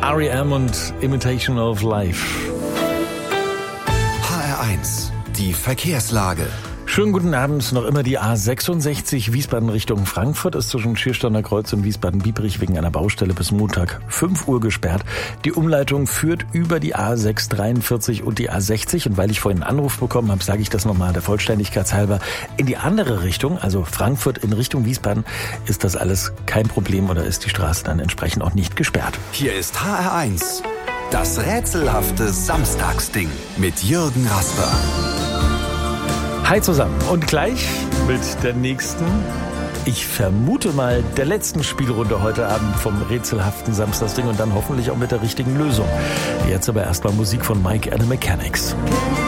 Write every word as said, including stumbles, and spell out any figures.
R E M und Imitation of Life. H R eins, die Verkehrslage. Schönen guten Abend. Noch immer die A sechsundsechzig Wiesbaden Richtung Frankfurt ist zwischen Schiersteiner Kreuz und Wiesbaden-Biebrich wegen einer Baustelle bis Montag fünf Uhr gesperrt. Die Umleitung führt über die A sechshundertdreiundvierzig und die A sechzig. Und weil ich vorhin einen Anruf bekommen habe, sage ich das nochmal der Vollständigkeit halber. In die andere Richtung, also Frankfurt in Richtung Wiesbaden, ist das alles kein Problem oder ist die Straße dann entsprechend auch nicht gesperrt. Hier ist H R eins, das rätselhafte Samstagsding mit Jürgen Rasper. Hi zusammen und gleich mit der nächsten, ich vermute mal, der letzten Spielrunde heute Abend vom rätselhaften Samstagsding und dann hoffentlich auch mit der richtigen Lösung. Jetzt aber erstmal Musik von Mike and the Mechanics.